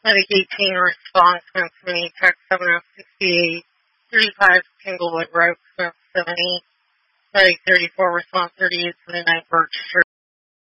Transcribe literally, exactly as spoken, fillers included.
Medic eighteen response, Cincinnati, text seven oh sixty-eight, thirty-five Tanglewood Road, Smith seventy. Medic thirty-four response, thirty-eight twenty-nine Birch Street.